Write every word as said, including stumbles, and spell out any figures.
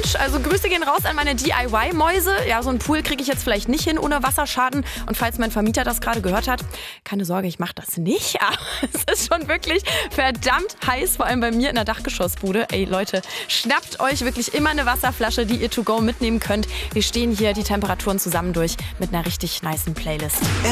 Mensch. Also Grüße gehen raus an meine D I Y-Mäuse. Ja, so einen Pool kriege ich jetzt vielleicht nicht hin ohne Wasserschaden. Und falls mein Vermieter das gerade gehört hat, keine Sorge, ich mache das nicht. Aber es ist schon wirklich verdammt heiß, vor allem bei mir in der Dachgeschossbude. Ey Leute, schnappt euch wirklich immer eine Wasserflasche, die ihr to go mitnehmen könnt. Wir stehen hier die Temperaturen zusammen durch mit einer richtig nicen Playlist.